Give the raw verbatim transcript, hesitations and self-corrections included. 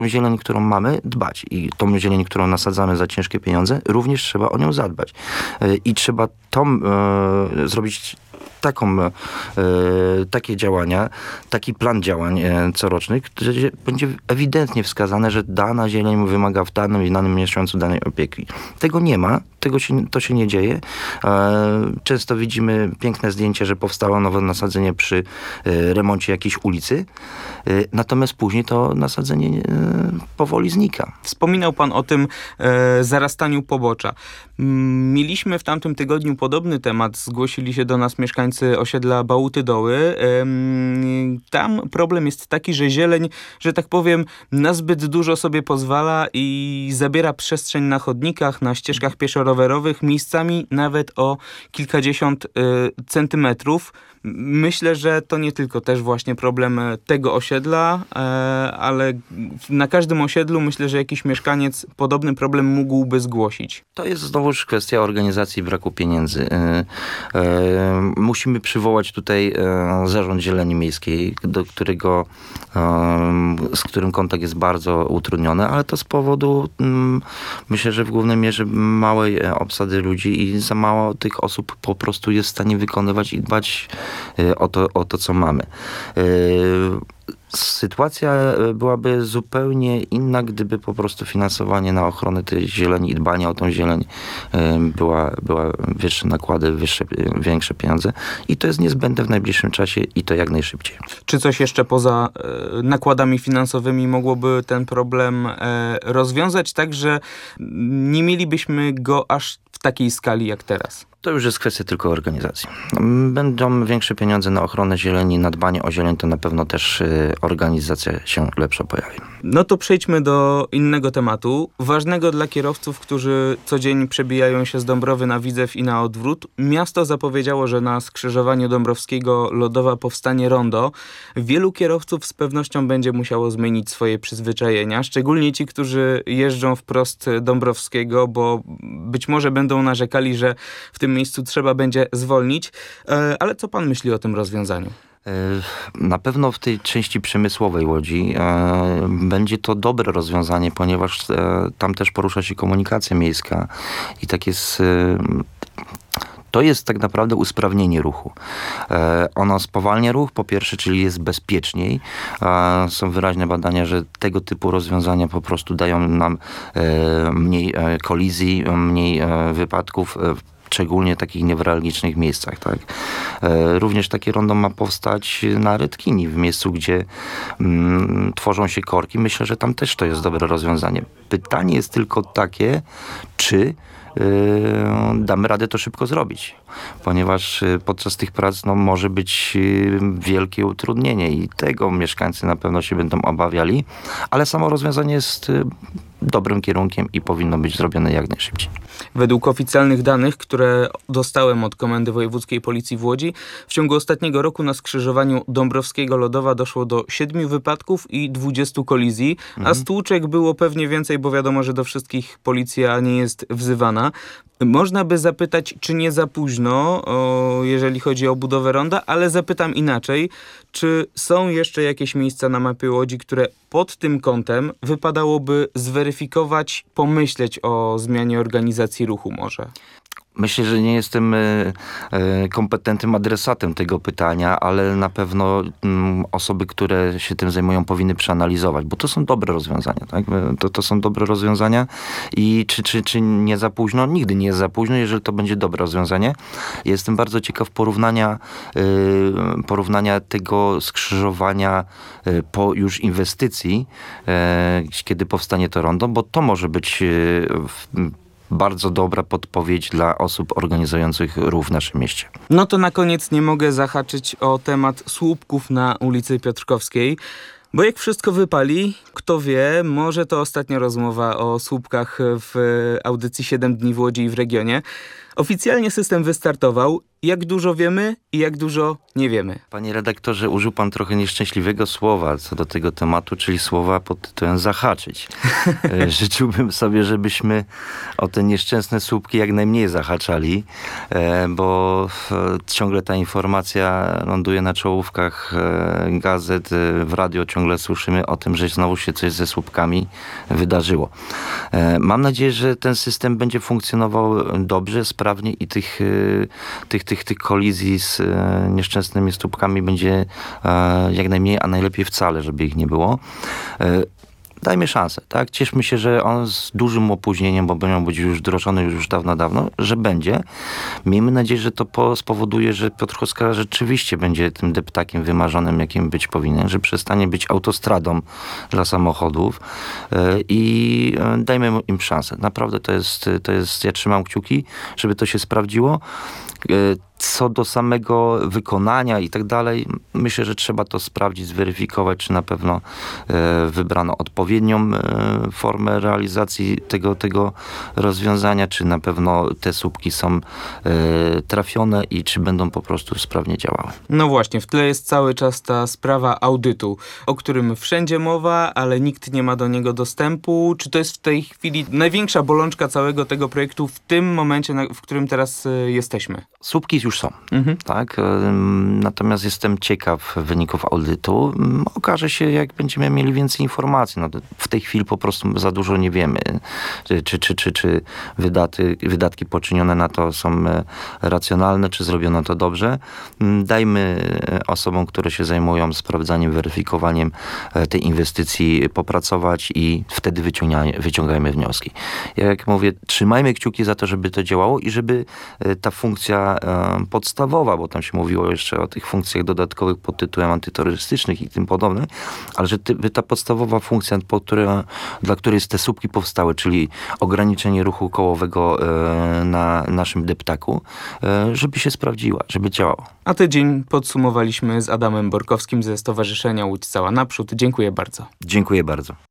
zieleń, którą mamy, dbać. I tą zieleń, którą nasadzamy za ciężkie pieniądze, również trzeba o nią zadbać. I trzeba tą e, zrobić taką, e, takie działania, taki plan działań e, corocznych, gdzie będzie ewidentnie wskazane, że dana zieleń wymaga w danym i danym miesiącu danej opieki. Tego nie ma, tego się, to się nie dzieje. E, często widzimy piękne zdjęcie, że powstało nowe nasadzenie przy e, remoncie jakiejś ulicy, e, natomiast później to nasadzenie e, powoli znika. Wspominał pan o tym e, zarastaniu pobocza. Mieliśmy w tamtym tygodniu podobny temat. Zgłosili się do nas mieszkańcy osiedla Bałuty Doły. Tam problem jest taki, że zieleń, że tak powiem, na zbyt dużo sobie pozwala i zabiera przestrzeń na chodnikach, na ścieżkach pieszo-rowerowych, miejscami nawet o kilkadziesiąt centymetrów. Myślę, że to nie tylko też właśnie problem tego osiedla, ale na każdym osiedlu myślę, że jakiś mieszkaniec podobny problem mógłby zgłosić. To jest znowuż kwestia organizacji, braku pieniędzy. Musimy przywołać tutaj Zarząd Zieleni Miejskiej, do którego, z którym kontakt jest bardzo utrudniony, ale to z powodu, myślę, że w głównej mierze małej obsady ludzi i za mało tych osób po prostu jest w stanie wykonywać i dbać o to, o to co mamy. Sytuacja byłaby zupełnie inna, gdyby po prostu finansowanie na ochronę tej zieleni i dbanie o tą zieleń była, była wyższe nakłady, wyższe, większe pieniądze i to jest niezbędne w najbliższym czasie i to jak najszybciej. Czy coś jeszcze poza e, nakładami finansowymi mogłoby ten problem e, rozwiązać tak, że nie mielibyśmy go aż w takiej skali jak teraz? To już jest kwestia tylko organizacji. Będą większe pieniądze na ochronę zieleni, na dbanie o zieleń, to na pewno też y, organizacja się lepsza pojawi. No to przejdźmy do innego tematu, ważnego dla kierowców, którzy co dzień przebijają się z Dąbrowy na Widzew i na odwrót. Miasto zapowiedziało, że na skrzyżowaniu Dąbrowskiego Lodowa powstanie rondo. Wielu kierowców z pewnością będzie musiało zmienić swoje przyzwyczajenia, szczególnie ci, którzy jeżdżą wprost Dąbrowskiego, bo być może będą narzekali, że w tym miejscu trzeba będzie zwolnić. Ale co pan myśli o tym rozwiązaniu? Na pewno w tej części przemysłowej Łodzi e, będzie to dobre rozwiązanie, ponieważ e, tam też porusza się komunikacja miejska i tak jest... E, To jest tak naprawdę usprawnienie ruchu. E, ono spowalnia ruch, po pierwsze, czyli jest bezpieczniej. E, są wyraźne badania, że tego typu rozwiązania po prostu dają nam e, mniej e, kolizji, mniej e, wypadków, e, szczególnie w takich newralgicznych miejscach. Tak? E, również takie rondo ma powstać na Redkini, w miejscu, gdzie mm, tworzą się korki. Myślę, że tam też to jest dobre rozwiązanie. Pytanie jest tylko takie, czy damy radę to szybko zrobić, ponieważ podczas tych prac no, może być wielkie utrudnienie i tego mieszkańcy na pewno się będą obawiali, ale samo rozwiązanie jest dobrym kierunkiem i powinno być zrobione jak najszybciej. Według oficjalnych danych, które dostałem od Komendy Wojewódzkiej Policji w Łodzi, w ciągu ostatniego roku na skrzyżowaniu Dąbrowskiego-Lodowa doszło do siedmiu wypadków i dwudziestu kolizji, mhm. a stłuczek było pewnie więcej, bo wiadomo, że do wszystkich policja nie jest wzywana. Można by zapytać, czy nie za późno, o, jeżeli chodzi o budowę ronda, ale zapytam inaczej, czy są jeszcze jakieś miejsca na mapie Łodzi, które pod tym kątem wypadałoby zweryfikować, pomyśleć o zmianie organizacji ruchu może? Myślę, że nie jestem e, e, kompetentnym adresatem tego pytania, ale na pewno m, osoby, które się tym zajmują, powinny przeanalizować, bo to są dobre rozwiązania. Tak? To, to są dobre rozwiązania i czy, czy, czy nie za późno? Nigdy nie jest za późno, jeżeli to będzie dobre rozwiązanie. Jestem bardzo ciekaw porównania, e, porównania tego skrzyżowania e, po już inwestycji, e, kiedy powstanie to rondo, bo to może być e, w, bardzo dobra podpowiedź dla osób organizujących ruch w naszym mieście. No to na koniec nie mogę zahaczyć o temat słupków na ulicy Piotrkowskiej, bo jak wszystko wypali, kto wie, może to ostatnia rozmowa o słupkach w audycji siedem dni w Łodzi i w regionie. Oficjalnie system wystartował. Jak dużo wiemy i jak dużo nie wiemy? Panie redaktorze, użył pan trochę nieszczęśliwego słowa co do tego tematu, czyli słowa pod tytułem zahaczyć. E, Życzyłbym sobie, żebyśmy o te nieszczęsne słupki jak najmniej zahaczali, e, bo e, ciągle ta informacja ląduje na czołówkach e, gazet, e, w radio ciągle słyszymy o tym, że znowu się coś ze słupkami wydarzyło. E, Mam nadzieję, że ten system będzie funkcjonował dobrze, sprawnie i tych, e, tych Tych, tych kolizji z e, nieszczęsnymi słupkami będzie e, jak najmniej, a najlepiej wcale, żeby ich nie było. E, Dajmy szansę, tak? Cieszmy się, że on z dużym opóźnieniem, bo miał być już wdrożony już dawno, dawno, że będzie. Miejmy nadzieję, że to po, spowoduje, że Piotrkowska rzeczywiście będzie tym deptakiem wymarzonym, jakim być powinien, że przestanie być autostradą dla samochodów e, i e, dajmy im szansę. Naprawdę to jest, to jest, ja trzymam kciuki, żeby to się sprawdziło. E, Co do samego wykonania i tak dalej, myślę, że trzeba to sprawdzić, zweryfikować, czy na pewno e, wybrano odpowiednią e, formę realizacji tego, tego rozwiązania, czy na pewno te słupki są e, trafione i czy będą po prostu sprawnie działały. No właśnie, w tle jest cały czas ta sprawa audytu, o którym wszędzie mowa, ale nikt nie ma do niego dostępu. Czy to jest w tej chwili największa bolączka całego tego projektu w tym momencie, na, w którym teraz e, jesteśmy? Słupki już są, Mhm. tak? Ym, Natomiast jestem ciekaw wyników audytu. Ym, Okaże się, jak będziemy mieli więcej informacji. No, w tej chwili po prostu za dużo nie wiemy, czy, czy, czy, czy, czy wydaty, wydatki poczynione na to są e, racjonalne, czy zrobiono to dobrze. Ym, Dajmy e, osobom, które się zajmują sprawdzaniem, weryfikowaniem e, tej inwestycji popracować i wtedy wyciągaj, wyciągajmy wnioski. Jak mówię, trzymajmy kciuki za to, żeby to działało i żeby e, ta funkcja e, podstawowa, bo tam się mówiło jeszcze o tych funkcjach dodatkowych pod tytułem antyterrorystycznych i tym podobnych, ale że ty, ta podstawowa funkcja, po która, dla której te słupki powstały, czyli ograniczenie ruchu kołowego e, na naszym deptaku, e, żeby się sprawdziła, żeby działało. A tydzień podsumowaliśmy z Adamem Borkowskim ze Stowarzyszenia Łódź Cała Naprzód. Dziękuję bardzo. Dziękuję bardzo.